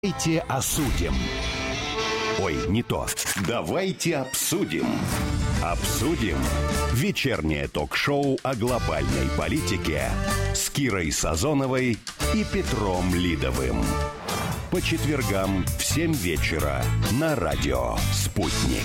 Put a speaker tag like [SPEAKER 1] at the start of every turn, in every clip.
[SPEAKER 1] Давайте осудим. Ой, не то. Давайте обсудим. Обсудим вечернее ток-шоу о глобальной политике с Кирой Сазоновой и Петром Лидовым. По четвергам в 7 вечера на радио «Спутник».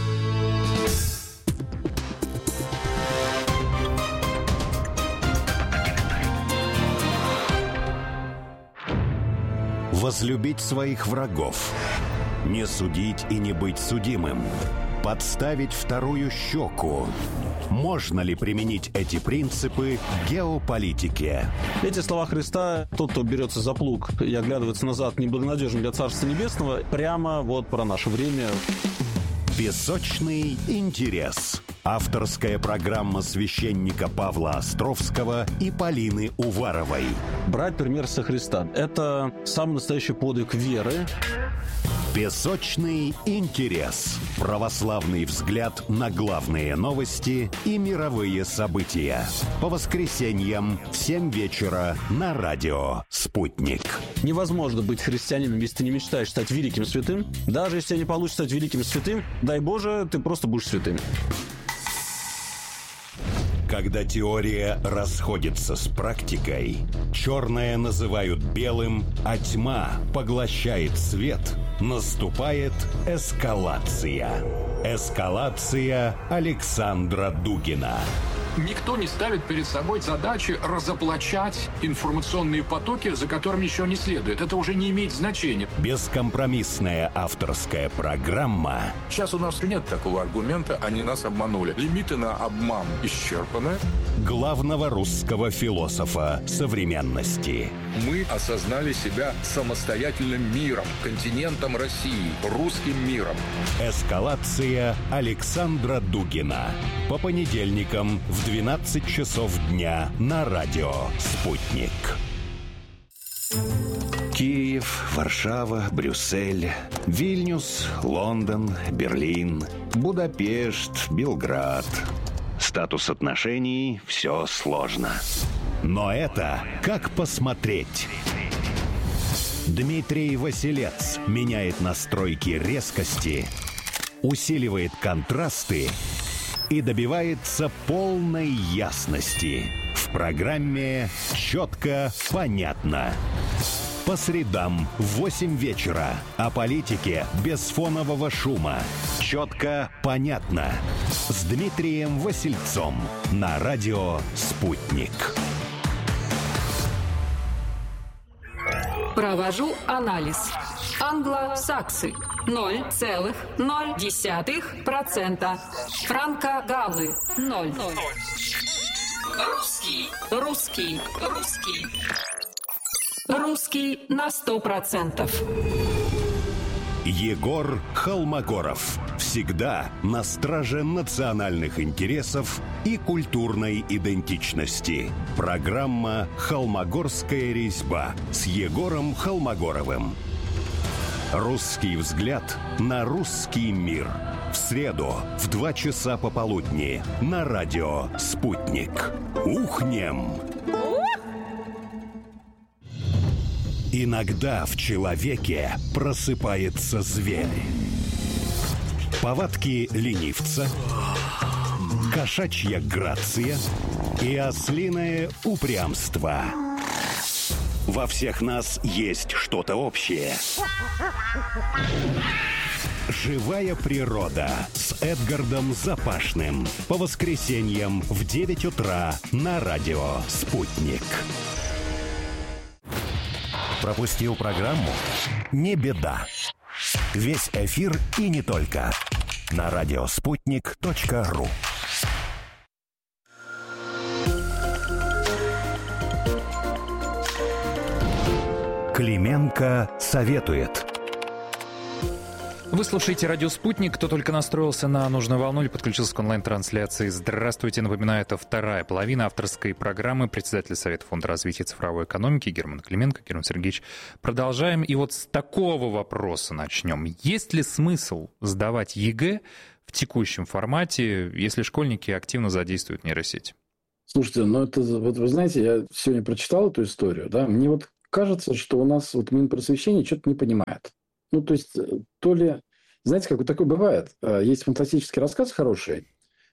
[SPEAKER 1] Возлюбить своих врагов, не судить и не быть судимым, подставить вторую щеку. Можно ли применить эти принципы к геополитике?
[SPEAKER 2] Эти слова Христа: тот, кто берется за плуг и оглядывается назад, неблагонадежен для Царства Небесного, прямо вот про наше время.
[SPEAKER 1] Песочный интерес. Авторская программа священника Павла Островского и Полины Уваровой.
[SPEAKER 2] Брать пример со Христа — это самый настоящий подвиг веры.
[SPEAKER 1] Песочный интерес. Православный взгляд на главные новости и мировые события. По воскресеньям в 7 вечера на радио «Спутник».
[SPEAKER 2] Невозможно быть христианином, если ты не мечтаешь стать великим святым. Даже если тебе не получится стать великим святым, дай Боже, ты просто будешь святым.
[SPEAKER 1] Когда теория расходится с практикой, черное называют белым, а тьма поглощает свет, наступает эскалация. Эскалация Александра Дугина.
[SPEAKER 3] Никто не ставит перед собой задачи разоблачать информационные потоки, за которыми еще не следует. Это уже не имеет значения.
[SPEAKER 1] Бескомпромиссная авторская программа.
[SPEAKER 4] Сейчас у нас нет такого аргумента, они нас обманули. Лимиты на обман исчерпаны.
[SPEAKER 1] Главного русского философа современности.
[SPEAKER 4] Мы осознали себя самостоятельным миром, континентом России, русским миром.
[SPEAKER 1] Эскалация Александра Дугина. По понедельникам в 12 часов дня на радио «Спутник». Киев, Варшава, Брюссель, Вильнюс, Лондон, Берлин, Будапешт, Белград. Статус отношений – все сложно. Но это как посмотреть. Дмитрий Василец меняет настройки резкости, усиливает контрасты и добивается полной ясности. В программе «Четко, понятно». По средам в 8 вечера. О политике без фонового шума. «Четко, понятно». С Дмитрием Васильцом на радио «Спутник».
[SPEAKER 5] Провожу анализ. Англосаксы 0,0%. Франко-галлы 0. Русский на 100%.
[SPEAKER 1] Егор Холмогоров. Всегда на страже национальных интересов и культурной идентичности. Программа «Холмогорская резьба» с Егором Холмогоровым. Русский взгляд на русский мир. В среду в 2 часа пополудни на радио «Спутник». Ухнем! Иногда в человеке просыпается зверь. Повадки ленивца, кошачья грация и ослиное упрямство. Во всех нас есть что-то общее. «Живая природа» с Эдгардом Запашным. По воскресеньям в 9 утра на радио «Спутник». Пропустил программу? Не беда. Весь эфир и не только. На радиоспутник.ру. Клименко советует.
[SPEAKER 6] Вы слушаете «Радио Спутник». Кто только настроился на нужную волну или подключился к онлайн-трансляции, здравствуйте. Напоминаю, это вторая половина авторской программы. Председатель Совета фонда развития цифровой экономики Герман Клименко. Герман Сергеевич, продолжаем. И вот с такого вопроса начнем. Есть ли смысл сдавать ЕГЭ в текущем формате, если школьники активно задействуют нейросеть?
[SPEAKER 7] Слушайте, ну это вот вы знаете, я сегодня прочитал эту историю, да, мне вот кажется, что у нас вот Минпросвещение что-то не понимает. Ну, то есть, то ли... Знаете, как вот такое бывает. Есть фантастический рассказ хороший.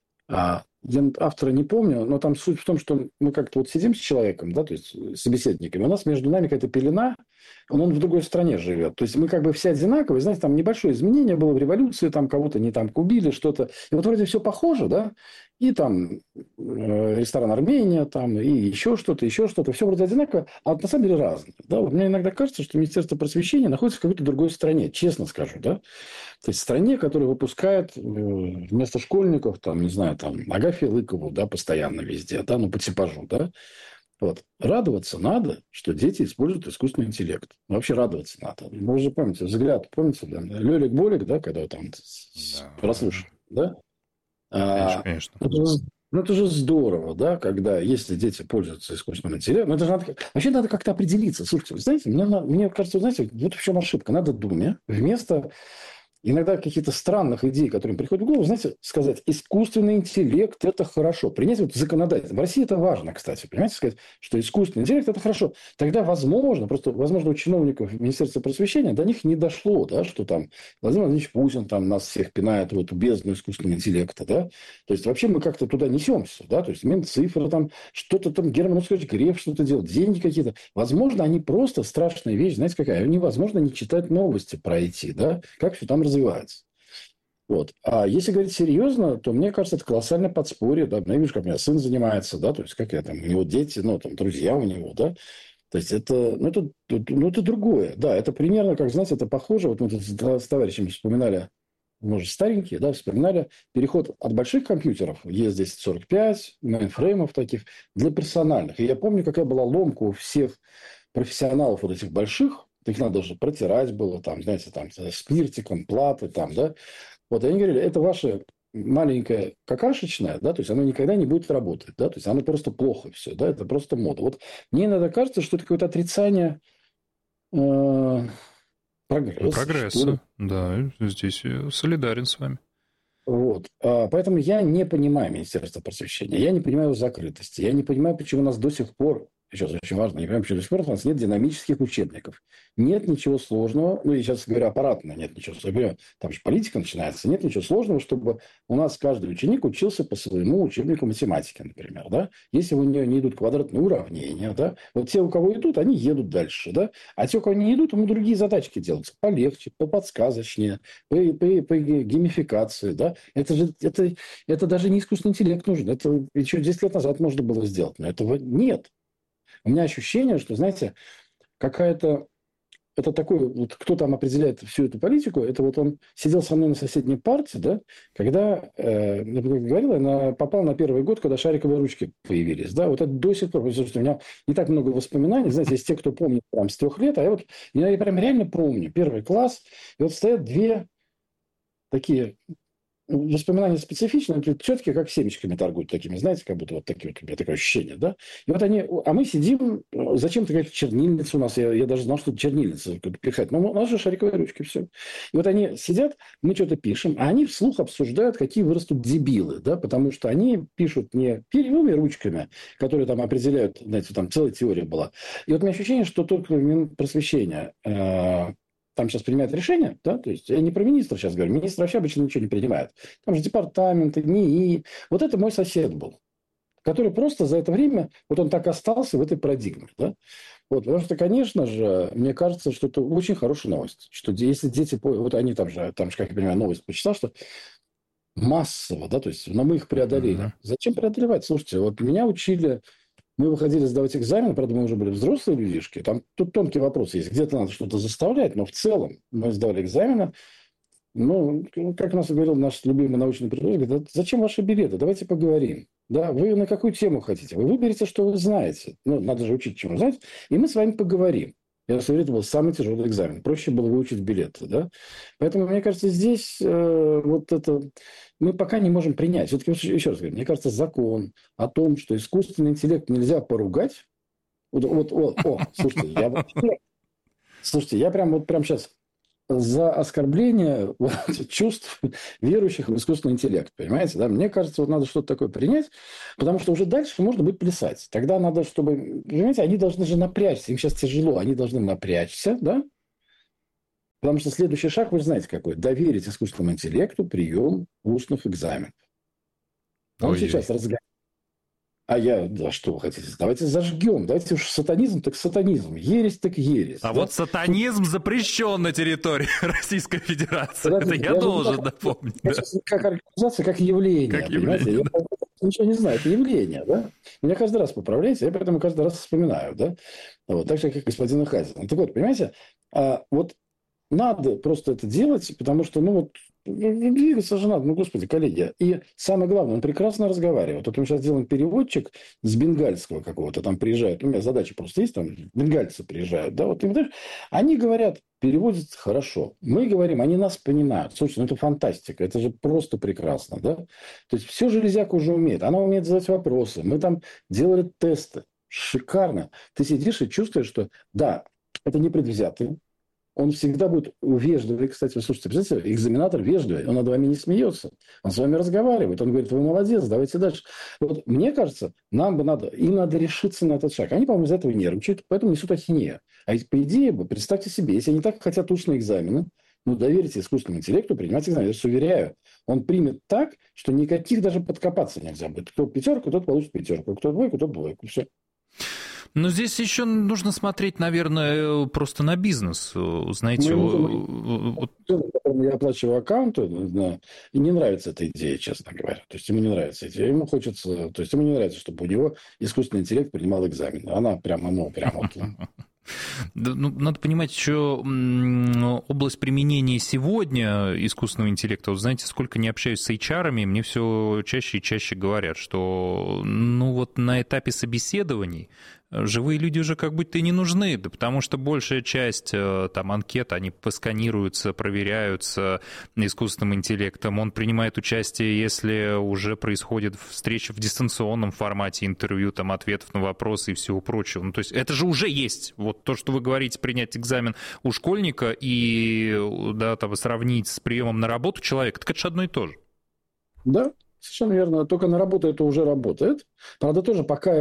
[SPEAKER 7] Я автора не помню, но там суть в том, что мы как-то вот сидим с человеком, да, то есть с собеседниками, у нас между нами какая-то пелена, он в другой стране живет. То есть мы как бы все одинаковые, знаете, там небольшое изменение было в революции, там кого-то не там убили, что-то. И вот вроде все похоже, да, и там ресторан Армения, там, и еще что-то, все вроде одинаково, а на самом деле разное. Да? Вот мне иногда кажется, что Министерство просвещения находится в какой-то другой стране, честно скажу, да. То есть в стране, которая выпускает вместо школьников, там, не знаю, там, Агафью Лыкову, да, постоянно везде, да, ну, по типажу, да. Вот. Радоваться надо, что дети используют искусственный интеллект. Вообще радоваться надо. Вы же помните, взгляд, помните, да? Лёлик-Болик, да, когда там прослушали, да?
[SPEAKER 6] Конечно.
[SPEAKER 7] Это же здорово, да, когда, если дети пользуются искусственным интеллектом, это же надо, вообще надо как-то определиться. Слушайте, вы знаете, мне кажется, знаете, вот в чем ошибка. Надо Думе вместо иногда каких-то странных идей, которые им приходят в голову, знаете, сказать, искусственный интеллект – это хорошо. Принять вот законодательство. В России это важно, кстати. Понимаете, сказать, что искусственный интеллект – это хорошо. Тогда, возможно, у чиновников Министерства просвещения до них не дошло, да, что там Владимир Владимирович Путин там нас всех пинает в эту бездну искусственного интеллекта. Да? То есть, вообще мы как-то туда несемся. Да? То есть, Минцифра там, что-то там, Герман Оскарович Греф что-то делает, деньги какие-то. Возможно, они просто страшная вещь. Знаете, какая? Невозможно не читать новости про IT. Да? Как все там развивается. Вот. А если говорить серьезно, то мне кажется, это колоссальное подспорье. Да? Я вижу, как у меня сын занимается, да, то есть как я там, у него дети, ну, там, друзья у него, да. То есть это другое. Да, это примерно, как, знаете, это похоже. Вот мы тут с товарищами вспоминали, может, старенькие, да, вспоминали переход от больших компьютеров, ES-1045, мейнфреймов таких, для персональных. И я помню, какая была ломка у всех профессионалов вот этих больших. Их надо же протирать было, там, знаете, там, спиртиком, платы, там, да. Вот, и они говорили, это ваше маленькое какашечное, да, то есть оно никогда не будет работать, да, то есть оно просто плохо все, да, это просто мода. Вот мне иногда кажется, что это какое-то отрицание
[SPEAKER 6] Прогресса, да, здесь я солидарен с вами.
[SPEAKER 7] Вот. Поэтому я не понимаю Министерство просвещения, я не понимаю его закрытости, я не понимаю, почему у нас до сих пор, сейчас очень важно, не понимаю, почему до сих пор у нас нет динамических учебников. Нет ничего сложного, ну, я сейчас говорю аппаратно, нет ничего сложного, там же политика начинается, нет ничего сложного, чтобы у нас каждый ученик учился по своему учебнику математики, например, да. Если у него не идут квадратные уравнения, да, вот те, у кого идут, они едут дальше, да, а те, у кого не идут, ему другие задачки делаются, полегче, поподсказочнее, по геймификации, да. Это даже не искусственный интеллект нужен, это еще 10 лет назад можно было сделать, но этого нет. У меня ощущение, что, знаете, какая-то... Это такой, вот кто там определяет всю эту политику, это вот он сидел со мной на соседней парте, да, когда, я говорил, я попал на первый год, когда шариковые ручки появились, да, вот это до сих пор, потому что у меня не так много воспоминаний, знаете, есть те, кто помнит прям с 3 лет, а я прям реально помню, первый класс, и вот стоят две такие... Воспоминания специфичные, все-таки как семечками торгуют такими, знаете, как будто вот такие вот, у меня такое ощущение, да. И вот они, а мы сидим, зачем-то какая-то чернильница у нас, я даже знал, что это чернильница пихать, но у нас же шариковые ручки, все. И вот они сидят, мы что-то пишем, а они вслух обсуждают, какие вырастут дебилы, да, потому что они пишут не перьевыми ручками, которые там определяют, знаете, там целая теория была. И вот у меня ощущение, что только Минпросвещение там сейчас принимает решение, да, то есть я не про министра сейчас говорю, министр вообще обычно ничего не принимает. Там же департаменты, НИИ. Вот это мой сосед был, который просто за это время, вот он так остался в этой парадигме, да. Вот, потому что, конечно же, мне кажется, что это очень хорошая новость, что если дети, вот они там же, как я понимаю, новость почитал, что массово, да, то есть, но мы их преодолели. Зачем преодолевать? Слушайте, вот меня учили... Мы выходили сдавать экзамен, правда, мы уже были взрослые людишки. Там тут тонкий вопрос есть. Где-то надо что-то заставлять, но в целом мы сдавали экзамены. Ну, как нас говорил наш любимый научный преподаватель, говорит, зачем ваши билеты? Давайте поговорим. Да, вы на какую тему хотите? Вы выберите, что вы знаете. Ну, надо же учить, чему знаете. И мы с вами поговорим. Я говорю, это был самый тяжелый экзамен. Проще было выучить билеты, да? Поэтому, мне кажется, здесь вот это мы пока не можем принять. Все-таки, еще раз говорю, мне кажется, закон о том, что искусственный интеллект нельзя поругать. Слушайте, я прям сейчас за оскорбление чувств верующих в искусственный интеллект, понимаете? Да? Мне кажется, вот надо что-то такое принять, потому что уже дальше можно будет плясать. Тогда надо, чтобы, понимаете, они должны же напрячься, им сейчас тяжело, они должны напрячься, да? Потому что следующий шаг, вы же знаете какой, доверить искусственному интеллекту прием устных экзаменов. Он сейчас разговаривает. Да что вы хотите? Давайте зажгем. Давайте уж сатанизм, так сатанизм. Ересь, так ересь.
[SPEAKER 6] А да? Вот сатанизм запрещен на территории Российской Федерации. Это я должен напомнить. Да.
[SPEAKER 7] Как организация, как явление.
[SPEAKER 6] Как явление,
[SPEAKER 7] да. Я ничего не знаю. Это явление. Да? Меня каждый раз поправляете, я поэтому каждый раз вспоминаю. Да? Вот, так же, как господина Хазина. Так вот, понимаете, вот надо просто это делать, потому что, двигаться же надо, господи, коллеги. И самое главное, он прекрасно разговаривает. Вот мы сейчас делаем переводчик с бенгальского какого-то, там приезжают, у меня задача просто есть, там бенгальцы приезжают, да, вот они говорят, переводят хорошо. Мы говорим, они нас понимают. Слушайте, это фантастика, это же просто прекрасно, да. То есть все железяка уже умеет, она умеет задать вопросы. Мы там делали тесты, шикарно. Ты сидишь и чувствуешь, что да, это не предвзятый. Он всегда будет вежливый. Кстати, слушайте, представляете, экзаменатор вежливый, он над вами не смеется, он с вами разговаривает, он говорит, вы молодец, давайте дальше. Вот, мне кажется, им надо решиться на этот шаг. Они, по-моему, из-за этого нервничают, поэтому несут ахинею. А ведь, по идее, представьте себе, если они так хотят устные экзамены, доверите искусственному интеллекту принимать экзамен. Я вас уверяю, он примет так, что никаких даже подкопаться нельзя будет. Кто пятерку, тот получит пятерку, кто двойку, тот двойку. Все.
[SPEAKER 6] Но здесь еще нужно смотреть, наверное, просто на бизнес. Знаете,
[SPEAKER 7] я оплачиваю аккаунты, и не нравится эта идея, честно говоря. То есть ему не нравится идея. Ему не нравится, чтобы у него искусственный интеллект принимал экзамены. Она ему
[SPEAKER 6] надо понимать, что область применения сегодня искусственного интеллекта, вот знаете, сколько не общаюсь с HR-ами, мне все чаще и чаще говорят, что на этапе собеседований живые люди уже как будто и не нужны, да, потому что большая часть там анкет, они посканируются, проверяются искусственным интеллектом, он принимает участие, если уже происходит встреча в дистанционном формате, интервью, там, ответов на вопросы и всего прочего. То есть это же уже есть. Вот то, что вы говорите, принять экзамен у школьника и сравнить с приемом на работу человека, так это же одно и то же.
[SPEAKER 7] Да, совершенно верно. Только на работу это уже работает. Правда, тоже пока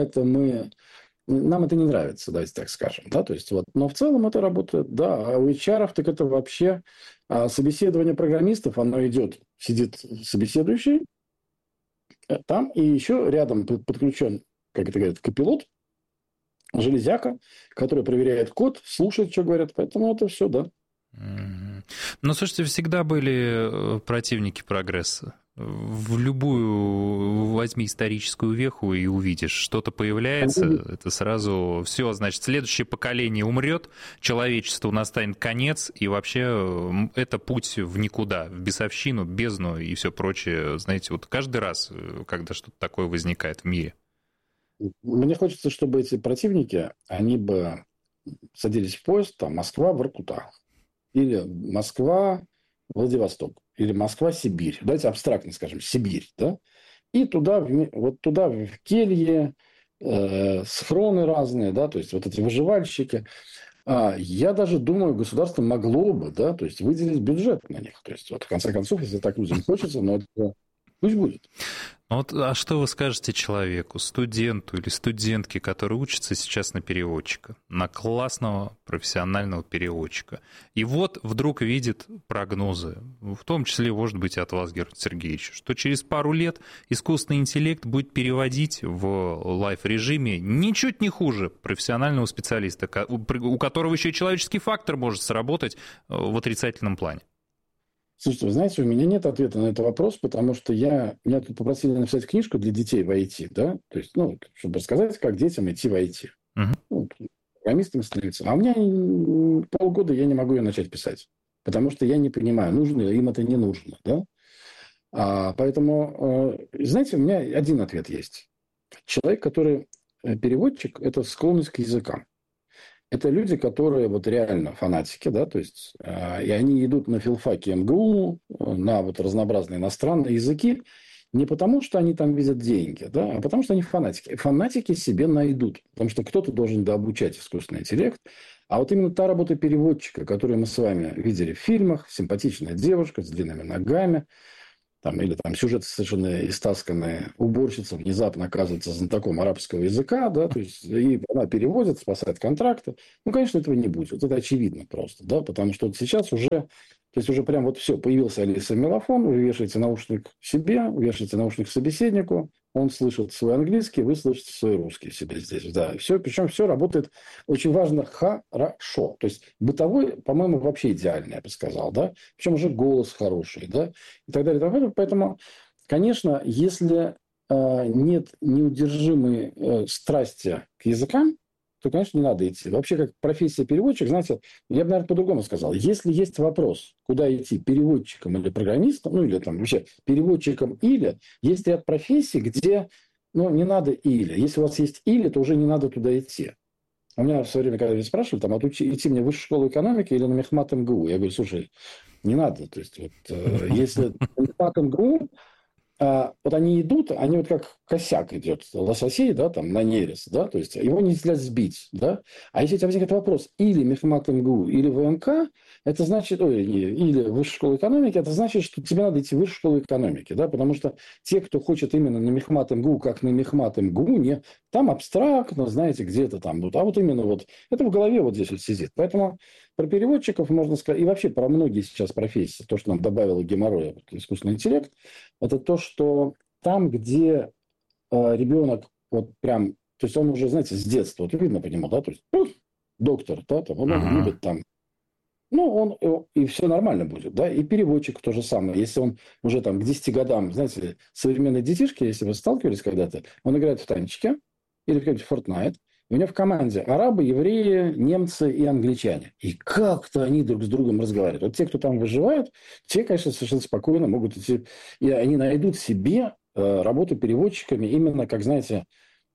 [SPEAKER 7] нам это не нравится, давайте так скажем. Да? То есть, но в целом это работает, да. А у HR так это вообще собеседование программистов, оно идет, сидит собеседующий там, и еще рядом подключен, как это говорят, копилот, железяка, который проверяет код, слушает, что говорят. Поэтому это все, да.
[SPEAKER 6] Слушайте, всегда были противники прогресса. В любую возьми историческую веху и увидишь, что-то появляется, это сразу все, значит, следующее поколение умрет, человечеству настанет конец, и вообще это путь в никуда, в бесовщину, бездну и все прочее. Знаете, каждый раз, когда что-то такое возникает в мире.
[SPEAKER 7] Мне хочется, чтобы эти противники, они бы садились в поезд, там, Москва-Воркута, или Москва-Владивосток, или Москва-Сибирь. Давайте абстрактно скажем, Сибирь, да? И туда в келье, схроны разные, да, то есть эти выживальщики. Я даже думаю, государство могло бы, да, то есть выделить бюджет на них. То есть, в конце концов, если так людям хочется, но это пусть будет.
[SPEAKER 6] А что вы скажете человеку, студенту или студентке, который учится сейчас на переводчика, на классного профессионального переводчика, и вдруг видит прогнозы, в том числе, может быть, от вас, Герман Сергеевич, что через пару лет искусственный интеллект будет переводить в лайв-режиме ничуть не хуже профессионального специалиста, у которого еще и человеческий фактор может сработать в отрицательном плане?
[SPEAKER 7] Слушайте, вы знаете, у меня нет ответа на этот вопрос, потому что меня тут попросили написать книжку для детей в IT, да, то есть, чтобы рассказать, как детям идти в IT. Программистами становиться. А у меня полгода я не могу ее начать писать, потому что я не понимаю, нужно ли им это, не нужно, да. Поэтому, знаете, у меня один ответ есть. Человек, который переводчик, это склонность к языкам. Это люди, которые реально фанатики, да, то есть, и они идут на филфаке МГУ, на разнообразные иностранные языки, не потому, что они там видят деньги, да, а потому, что они фанатики. Фанатики себе найдут, потому что кто-то должен дообучать искусственный интеллект, А вот именно та работа переводчика, которую мы с вами видели в фильмах, симпатичная девушка с длинными ногами, там, или там сюжеты совершенно истасканные, уборщица внезапно оказывается знатоком арабского языка, да, то есть и она переводит, спасает контракты. Ну, конечно, этого не будет. Вот это очевидно просто, да, потому что вот сейчас уже, то есть уже прям вот все, появился Алиса Мелофон, вы вешаете наушник себе, вешаете наушник собеседнику, он слышит свой английский, вы слышите свой русский себе здесь, да, все, причем все работает очень важно хорошо, то есть бытовой, по-моему, вообще идеальный, я бы сказал, да, причем уже голос хороший, да, и так далее, и так далее. Поэтому, конечно, если нет неудержимой страсти к языкам, то, конечно, не надо идти. Вообще, как профессия переводчик, знаете, я бы, наверное, по-другому сказал. Если есть вопрос, куда идти, переводчиком или программистом, ну, или там вообще переводчиком или, есть ряд профессий, где, ну, не надо или. Если у вас есть или, то уже не надо туда идти. У меня в свое время, когда меня спрашивали, там, идти мне в высшую школу экономики или на Мехмат МГУ, я говорю, слушай, не надо. То есть, вот, если на Мехмат МГУ, вот они идут, они вот как косяк идет лососей, да, там, на нерест, да, то есть его нельзя сбить, да. А если у тебя возникнет вопрос или Мехмат МГУ, или ВМК, это значит, или Высшая школа экономики, это значит, что тебе надо идти в Высшую школу экономики, да, потому что те, кто хочет именно на Мехмат МГУ, как на Мехмат МГУ, не там абстрактно, знаете, где-то там, вот, а вот именно вот, это в голове вот здесь вот сидит. Поэтому про переводчиков можно сказать, и вообще про многие сейчас профессии, то, что нам добавило геморроя искусственный интеллект, это то, что там, где ребенок вот прям, то есть он уже, знаете, с детства, вот видно по нему, да, то есть доктор, да, там, он любит там, ну, он, и все нормально будет, да, и переводчик то же самое, если он уже там к 10 годам, знаете, современные детишки, если вы сталкивались когда-то, он играет в танчики или в какой-нибудь Fortnite, у него в команде арабы, евреи, немцы и англичане. И как-то они друг с другом разговаривают. Вот те, кто там выживают, те, конечно, совершенно спокойно могут идти. И они найдут себе работу переводчиками именно, как, знаете,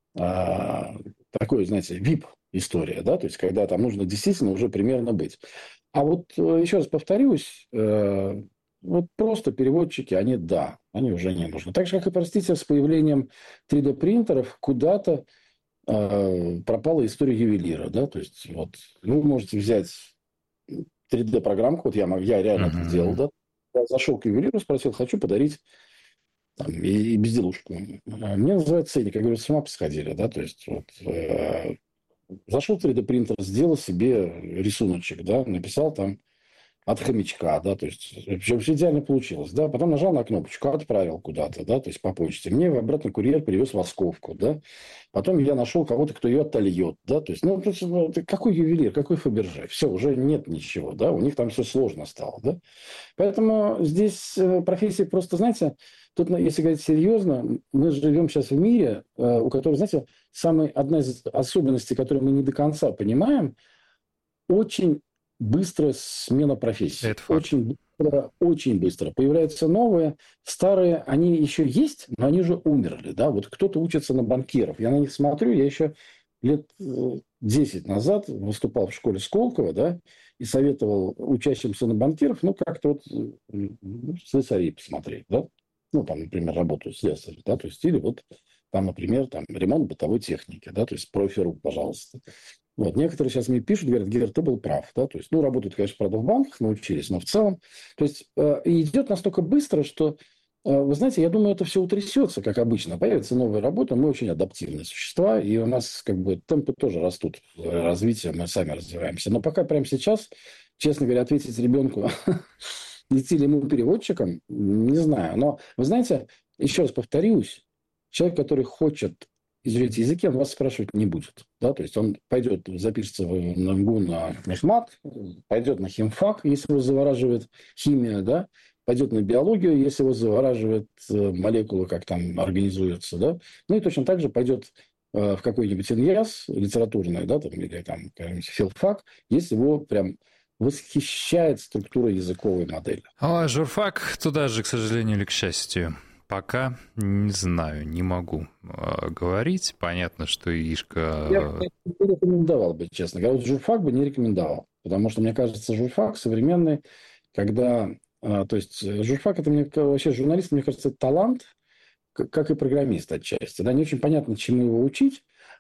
[SPEAKER 7] такой, знаете, VIP-история, да, то есть, когда там нужно действительно уже примерно быть. А вот, еще раз повторюсь, вот просто переводчики, они уже не нужны. Так же, как и, простите, с появлением 3D-принтеров куда-то пропала история ювелира, да, то есть вот вы можете взять 3D-программку, вот я реально это делал, да, я зашел к ювелиру, спросил, хочу подарить там, и безделушку. Мне называют ценник, я говорю, с ума посходили, да, то есть вот зашел 3D-принтер, сделал себе рисуночек, да, написал там от хомячка, да, то есть все идеально получилось, да, потом нажал на кнопочку, отправил куда-то, да, то есть по почте. Мне обратно курьер привез восковку, да, потом я нашел кого-то, кто ее отольет, да, то есть, ну, какой ювелир, какой Фаберже, все, уже нет ничего, да, у них там все сложно стало, да. Поэтому здесь профессия просто, знаете, тут, если говорить серьезно, мы живем сейчас в мире, у которого, знаете, одна из особенностей, которую мы не до конца понимаем, очень быстрая смена профессии. Очень быстро. Появляются новые, старые, они еще есть, но они уже умерли. Да? Вот кто-то учится на банкиров. Я на них смотрю, я еще лет 10 назад выступал в школе Сколково, да, и советовал учащимся на банкиров, ну, как-то вот слесарей посмотреть, да. Ну, там, например, работаю слесарем, да, то есть, или вот там, например, там, ремонт бытовой техники, да, то есть, профи.ру, пожалуйста. Вот. Некоторые сейчас мне пишут, говорят, Гер, ты был прав, да, то есть, ну, работают, конечно, правда, в банках, научились, но в целом, то есть, идет настолько быстро, что, вы знаете, я думаю, это все утрясется, как обычно, появится новая работа, мы очень адаптивные существа, и у нас, как бы, темпы тоже растут, развитие, мы сами развиваемся, но пока прямо сейчас, честно говоря, ответить ребенку, идти ли ему переводчиком, не знаю, но, вы знаете, еще раз повторюсь, человек, который хочет изучать языки, он вас спрашивать не будет. Да? То есть он пойдет, запишется в МГУ на Мехмат, пойдет на химфак, если его завораживает химия, да? Пойдет на биологию, если его завораживает молекулы, как там организуются. Да? Ну и точно так же пойдет в какой-нибудь ИНЯС литературный, да, там, или там филфак, если его прям восхищает структура языковой модели.
[SPEAKER 6] А журфак туда же, к сожалению или к счастью. Пока не знаю, не могу говорить. Понятно, что Ишка...
[SPEAKER 7] Я не рекомендовал бы, честно говоря. Вот журфак бы не рекомендовал. Потому что, мне кажется, журфак современный, когда... То есть журфак, это вообще журналист, мне кажется, это талант, как и программист отчасти. Да, не очень понятно, чему его учить.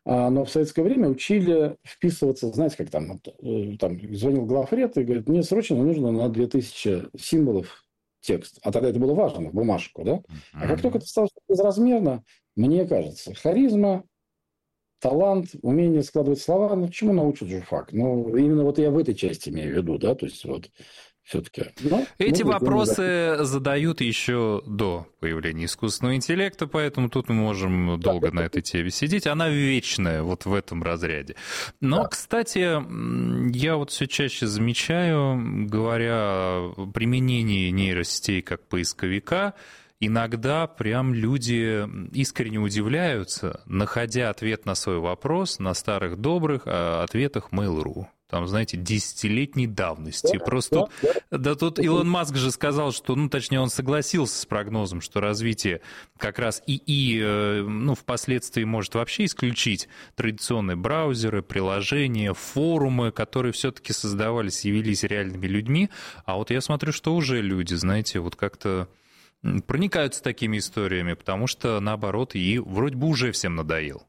[SPEAKER 7] Но в советское время учили вписываться, знаете, как там звонил главред и говорит, мне срочно нужно на 2000 символов текст. А тогда это было важно, в бумажку, да? А как только это стало безразмерно, мне кажется, харизма, талант, умение складывать слова, ну, чему научит журфак? Ну, именно вот я в этой части имею в виду, да, то есть вот все-таки.
[SPEAKER 6] Эти вопросы задают еще до появления искусственного интеллекта, поэтому тут мы можем долго на этой теме сидеть. Она вечная вот в этом разряде. Но, кстати, я вот все чаще замечаю, говоря о применении нейросетей как поисковика, иногда прям люди искренне удивляются, находя ответ на свой вопрос на старых добрых ответах Mail.ru. Там, знаете, 10-летней давности. Тут Илон Маск же сказал, что, точнее, он согласился с прогнозом, что развитие как раз ИИ, впоследствии может вообще исключить традиционные браузеры, приложения, форумы, которые все-таки создавались и велись реальными людьми. А вот я смотрю, что уже люди, знаете, вот как-то проникаются такими историями, потому что, наоборот, ИИ вроде бы уже всем надоел.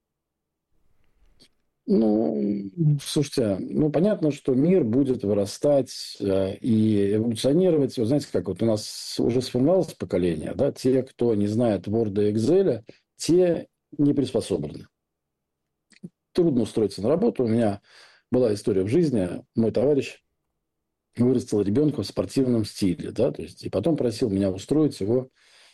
[SPEAKER 7] Слушайте, понятно, что мир будет вырастать и эволюционировать. Вы знаете, как вот у нас уже сформировалось поколение, да, те, кто не знает Word и Excel, те не приспособлены. Трудно устроиться на работу. У меня была история в жизни. Мой товарищ вырастил ребенка в спортивном стиле, да, то есть, и потом просил меня устроить его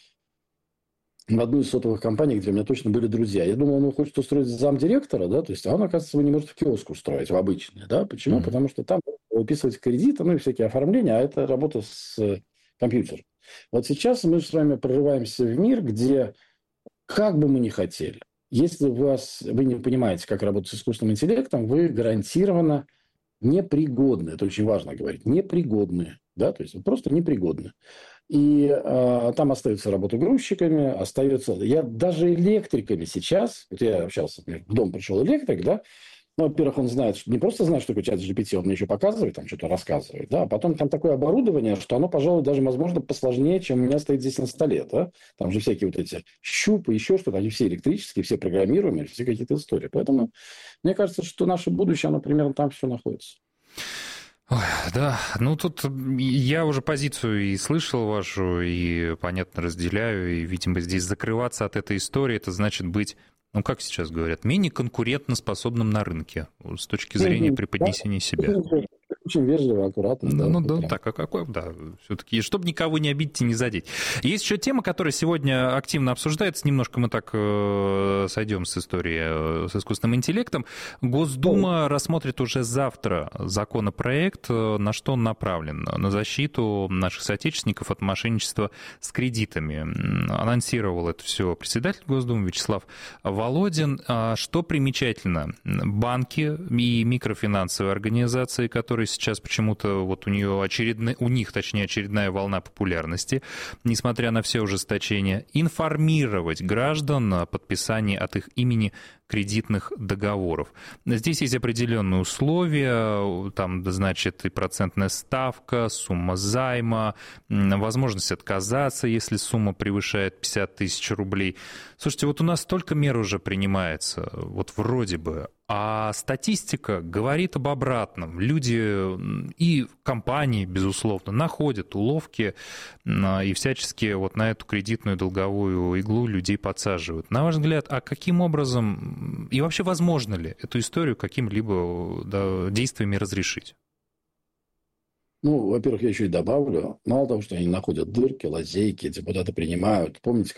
[SPEAKER 7] в одну из сотовых компаний, где у меня точно были друзья. Я думал, он хочет устроить замдиректора, да, то есть, а он, оказывается, его не может в киоск устроить, в обычный, да. Почему? Потому что там выписывать кредиты, и всякие оформления, а это работа с компьютером. Вот сейчас мы с вами прорываемся в мир, где, как бы мы ни хотели, если вы не понимаете, как работать с искусственным интеллектом, вы гарантированно непригодны. Это очень важно говорить. Непригодны. Да? То есть, просто непригодны. И там остается работа грузчиками, остается... даже электриками сейчас... Вот я общался, в дом пришел электрик, да? Во-первых, он знает, не просто знает, что такое чат GPT, он мне еще показывает, там что-то рассказывает, да? А потом там такое оборудование, что оно, пожалуй, даже, возможно, посложнее, чем у меня стоит здесь на столе, да? Там же всякие вот эти щупы, еще что-то, они все электрические, все программируемые, все какие-то истории. Поэтому мне кажется, что наше будущее, оно примерно там все находится.
[SPEAKER 6] Ой, да, тут я уже позицию и слышал вашу, и, понятно, разделяю, и, видимо, здесь закрываться от этой истории, это значит быть, как сейчас говорят, менее конкурентоспособным на рынке с точки зрения преподнесения себя.
[SPEAKER 7] Очень вежливо, аккуратно.
[SPEAKER 6] Все-таки, чтобы никого не обидеть и не задеть. Есть еще тема, которая сегодня активно обсуждается, немножко мы так сойдем с истории с искусственным интеллектом. Госдума рассмотрит уже завтра законопроект, на что он направлен? На защиту наших соотечественников от мошенничества с кредитами. Анонсировал это все председатель Госдумы Вячеслав Володин. Что примечательно, банки и микрофинансовые организации, которые сейчас почему-то вот у них очередная волна популярности, несмотря на все ужесточения, информировать граждан о подписании от их имени кредитных договоров. Здесь есть определенные условия, там, значит, и процентная ставка, сумма займа, возможность отказаться, если сумма превышает 50 тысяч рублей. Слушайте, вот у нас столько мер уже принимается, вот вроде бы, а статистика говорит об обратном. Люди и компании, безусловно, находят уловки и всячески вот на эту кредитную долговую иглу людей подсаживают. На ваш взгляд, а каким образом и вообще возможно ли эту историю какими-либо действиями разрешить?
[SPEAKER 7] Во-первых, я еще и добавлю, мало того, что они находят дырки, лазейки, депутаты принимают. Помните,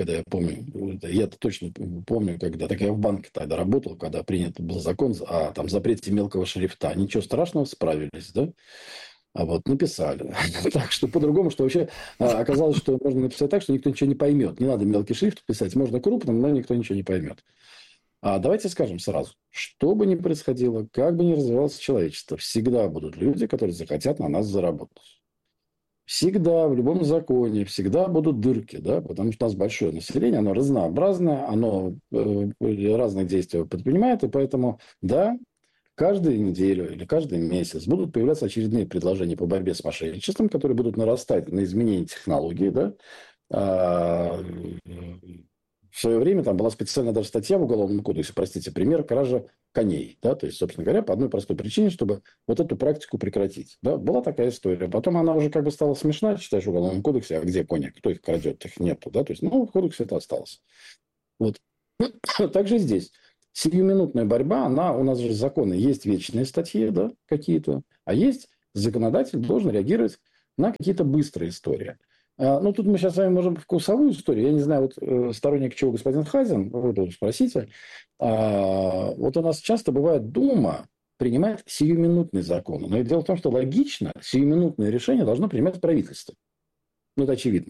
[SPEAKER 7] я-то точно помню, когда, так я в банке тогда работал, когда принят был закон о запрете мелкого шрифта. Ничего страшного, справились, да? А вот написали. Так что по-другому, что вообще оказалось, что можно написать так, что никто ничего не поймет. Не надо мелкий шрифт писать, можно крупным, но никто ничего не поймет. Давайте скажем сразу, что бы ни происходило, как бы ни развивалось человечество, всегда будут люди, которые захотят на нас заработать. Всегда, в любом законе, всегда будут дырки, да, потому что у нас большое население, оно разнообразное, оно разные действия предпринимает, и поэтому, да, каждую неделю или каждый месяц будут появляться очередные предложения по борьбе с мошенничеством, которые будут нарастать на изменение технологий, да, в свое время там была специальная даже статья в Уголовном кодексе, простите, пример кража коней. Да? То есть, собственно говоря, по одной простой причине, чтобы вот эту практику прекратить. Да? Была такая история. Потом она уже как бы стала смешна, читаешь в Уголовном кодексе, а где кони? Кто их крадет? Их нету. Да? То есть, в кодексе это осталось. Вот. Также здесь. Сиюминутная борьба, у нас же законы, есть вечные статьи, да, какие-то, а есть законодатель должен реагировать на какие-то быстрые истории. Тут мы сейчас с вами можем вкусовую историю. Я не знаю, сторонник чего господин Хазин, вы тоже спросите. Вот у нас часто бывает Дума принимает сиюминутные законы. Но дело в том, что логично сиюминутное решение должно принимать правительство. Это очевидно.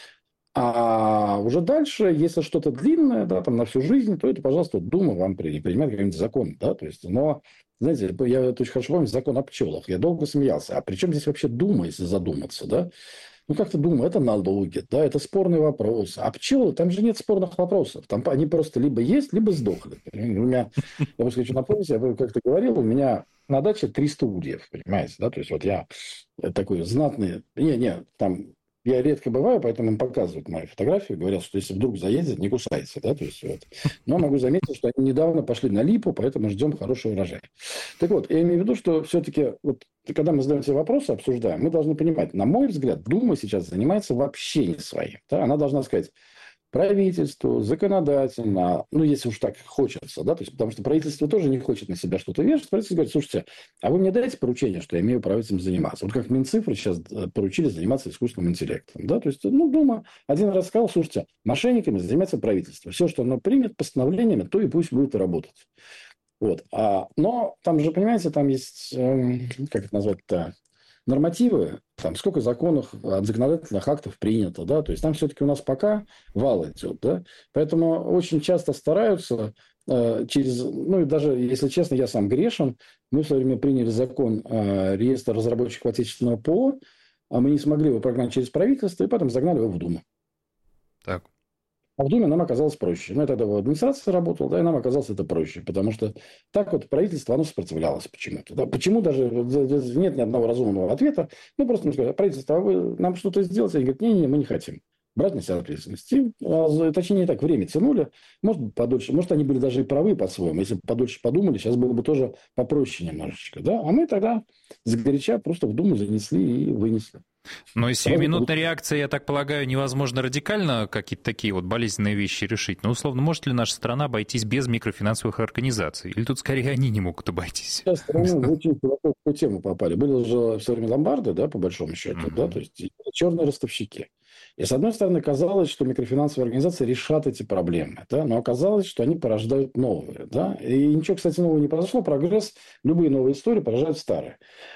[SPEAKER 7] А уже дальше, если что-то длинное, да, там на всю жизнь, то это, пожалуйста, Дума вам принимает какой-нибудь закон, да, то есть, но, знаете, я это очень хорошо помню, закон о пчелах, я долго смеялся, а при чем здесь вообще Дума, если задуматься, да, как-то Дума, это налоги, да, это спорный вопрос, а пчелы, там же нет спорных вопросов, там они просто либо есть, либо сдохли. У меня, я бы хочу напомнить, я как-то говорил, у меня на даче 300 ульев, понимаете, да, то есть, вот я такой знатный, там... Я редко бываю, поэтому им показывают мою фотографию, говорят, что если вдруг заедет, не кусайте. Да? То есть, вот. Но могу заметить, что они недавно пошли на липу, поэтому ждем хороший урожай. Так вот, я имею в виду, что все-таки, когда мы задаем себе вопросы, обсуждаем, мы должны понимать, на мой взгляд, Дума сейчас занимается вообще не своим. Да? Она должна сказать правительству, законодательно, если уж так хочется, да, то есть, потому что правительство тоже не хочет на себя что-то вешать, правительство говорит, слушайте, а вы мне дайте поручение, что я имею право этим заниматься. Вот как Минцифры сейчас поручили заниматься искусственным интеллектом, да, то есть, Дума один раз сказал, слушайте, мошенниками занимается правительство, все, что оно примет постановлениями, то и пусть будет работать. Вот, но там же, понимаете, там есть, как это назвать-то, нормативы, там сколько законов от законодательных актов принято, да, то есть там все-таки у нас пока вал идет, да, поэтому очень часто стараются через, и даже, если честно, я сам грешен, мы в свое время приняли закон реестра разработчиков отечественного ПО, а мы не смогли его прогнать через правительство, и потом загнали его в Думу.
[SPEAKER 6] Так.
[SPEAKER 7] А в Думе нам оказалось проще. Я тогда в администрации работал, да, и нам оказалось это проще, потому что так вот правительство, оно сопротивлялось почему-то. Да. Почему даже нет ни одного разумного ответа. Просто мы сказали, правительство, а вы нам что-то сделаете? Они говорят, не, мы не хотим брать на себя ответственность. Точнее, так, время тянули. Может быть, подольше. Может, они были даже и правы по-своему. Если бы подольше подумали, сейчас было бы тоже попроще немножечко. Да? А мы тогда сгоряча просто в Думу занесли и вынесли.
[SPEAKER 6] Но и сиюминутная реакция, я так полагаю, невозможно радикально какие-то такие болезненные вещи решить. Но, условно, может ли наша страна обойтись без микрофинансовых организаций? Или тут, скорее, они не могут обойтись?
[SPEAKER 7] Сейчас мы очень философскую тему попали. Были же все время ломбарды, да, по большому счету, да, то есть черные ростовщики. И, с одной стороны, казалось, что микрофинансовые организации решат эти проблемы, да, но оказалось, что они порождают новые. Да, и ничего, кстати, нового не произошло. Прогресс, любые новые истории порождают старые.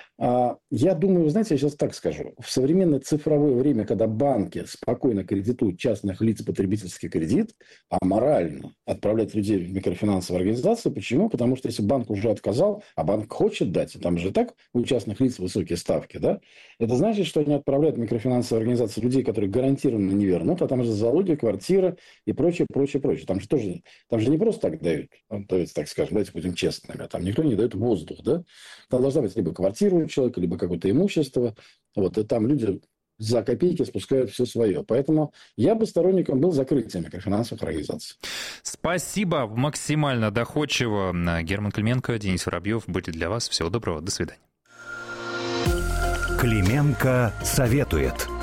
[SPEAKER 7] Я думаю, знаете, я сейчас так скажу. В современное цифровое время, когда банки спокойно кредитуют частных лиц потребительский кредит, а морально отправлять людей в микрофинансовые организации. Почему? Потому что если банк уже отказал, а банк хочет дать, там же так у частных лиц высокие ставки, да, это значит, что они отправляют в микрофинансовые организации людей, которые гарантированно не вернут, а там же залоги, квартиры и прочее, прочее, прочее. Там же не просто так дают, то есть, так скажем, давайте будем честными, там никто не дает воздух, да. Там должна быть либо квартира человека, либо какое-то имущество. И там люди за копейки спускают все свое. Поэтому я бы сторонником был закрытия микрофинансовых организаций.
[SPEAKER 6] Спасибо. Максимально доходчиво. Герман Клименко, Денис Воробьев были для вас. Всего доброго. До свидания.
[SPEAKER 1] Клименко советует.